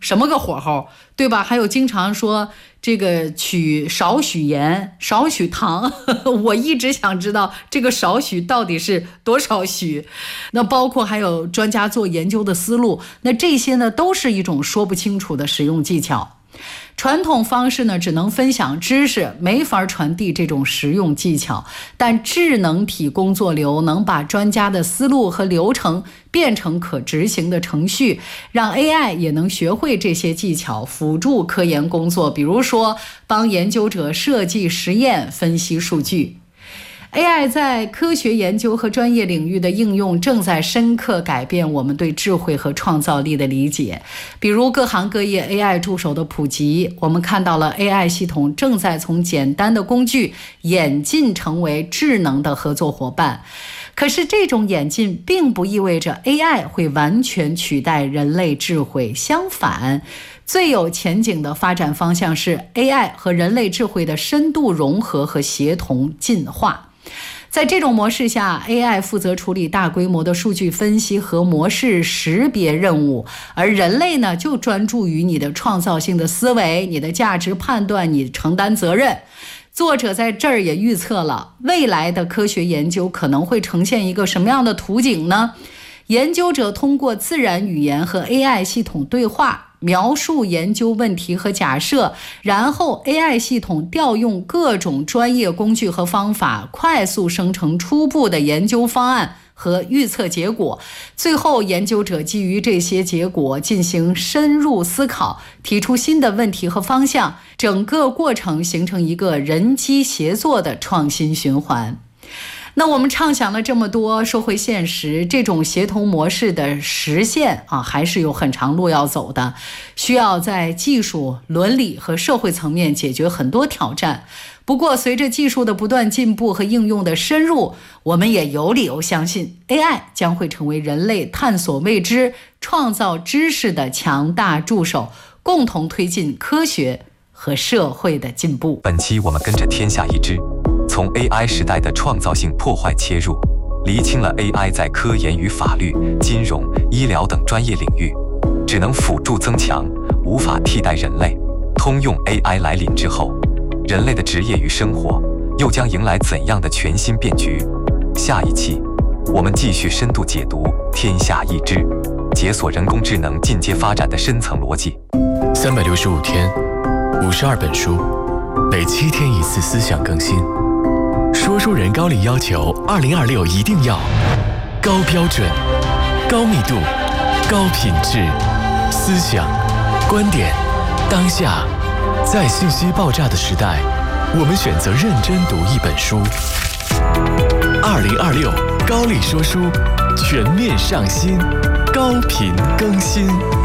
什么个火候，对吧？还有经常说这个取少许盐少许糖我一直想知道这个少许到底是多少许。那包括还有专家做研究的思路，那这些呢都是一种说不清楚的使用技巧。传统方式呢只能分享知识，没法传递这种实用技巧，但智能体工作流能把专家的思路和流程变成可执行的程序，让 AI 也能学会这些技巧，辅助科研工作，比如说帮研究者设计实验、分析数据。AI 在科学研究和专业领域的应用正在深刻改变我们对智慧和创造力的理解。比如各行各业 AI 助手的普及，我们看到了 AI 系统正在从简单的工具演进成为智能的合作伙伴。可是这种演进并不意味着 AI 会完全取代人类智慧，相反，最有前景的发展方向是 AI 和人类智慧的深度融合和协同进化。在这种模式下， AI 负责处理大规模的数据分析和模式识别任务，而人类呢，就专注于你的创造性的思维、你的价值判断、你承担责任。作者在这儿也预测了未来的科学研究可能会呈现一个什么样的图景呢？研究者通过自然语言和 AI 系统对话，描述研究问题和假设，然后 AI 系统调用各种专业工具和方法，快速生成初步的研究方案和预测结果。最后，研究者基于这些结果进行深入思考，提出新的问题和方向，整个过程形成一个人机协作的创新循环。那我们畅想了这么多，说回现实，这种协同模式的实现还是有很长路要走的，需要在技术、伦理和社会层面解决很多挑战。不过随着技术的不断进步和应用的深入，我们也有理由相信 AI 将会成为人类探索未知、创造知识的强大助手，共同推进科学和社会的进步。 本期我们跟着天下一知，从 AI 时代的创造性破坏切入，厘清了 AI 在科研与法律、金融、医疗等专业领域只能辅助增强，无法替代人类。通用 AI 来临之后，人类的职业与生活又将迎来怎样的全新变局？下一期我们继续深度解读天下一知，解锁人工智能进阶发展的深层逻辑。 365天，52本书，每7天1次思想更新。说书人高力要求2026一定要高标准、高密度、高品质，思想、观点、当下，在信息爆炸的时代，我们选择认真读一本书。2026高力说书全面上新，高频更新。